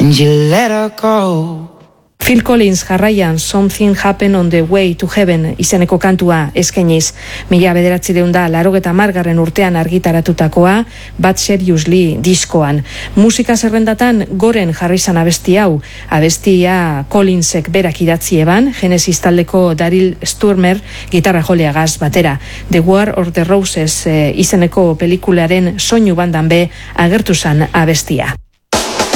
and you let her go. Phil Collins jarraian Something Happened on the Way to Heaven izeneko kantua eskainiz. 1980 urtean argitaratutakoa Bad Seriously diskoan. Musika zerrendatan goren jarrizan abesti hau. Abestia Collinsek berak idatzi eban, Genesis taldeko Daryl Stuermer gitarra joleagaz batera. The War of the Roses izeneko pelikularen soinu bandan be agertu zan abestia.